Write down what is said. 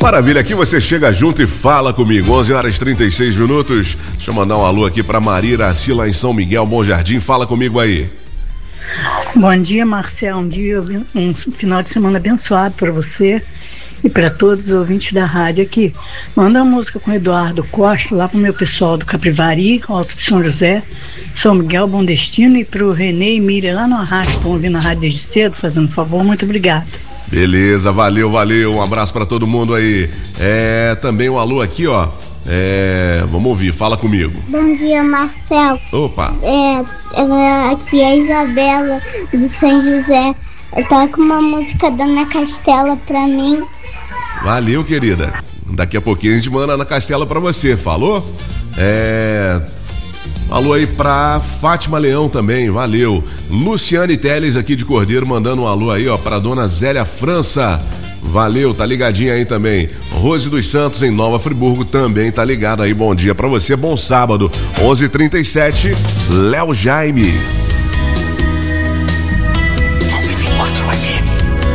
Maravilha, aqui você chega junto e fala comigo. 11h36. Deixa eu mandar um alô aqui pra Maria Iraci, lá em São Miguel, Bom Jardim. Fala comigo aí. Bom dia, Marcel. Um final de semana abençoado para você e para todos os ouvintes da rádio aqui. Manda uma música com o Eduardo Costa lá pro meu pessoal do Capivari, Alto de São José, São Miguel, Bom Destino, e pro Renê e Miriam lá no Arrasto, estão ouvindo a rádio desde cedo, fazendo um favor. Muito obrigado. Beleza, valeu. Um abraço pra todo mundo aí. Também um alô aqui, ó. Vamos ouvir, fala comigo. Bom dia, Marcel. Opa. Aqui é a Isabela do São José. Toca uma música da Ana Castela pra mim. Valeu, querida. Daqui a pouquinho a gente manda a Ana Castela pra você, falou? Alô aí pra Fátima Leão também, valeu. Luciane Teles aqui de Cordeiro mandando um alô aí, ó, pra dona Zélia França. Valeu, tá ligadinha aí também. Rose dos Santos em Nova Friburgo também tá ligado aí. Bom dia pra você, bom sábado. 11h37, Léo Jaime.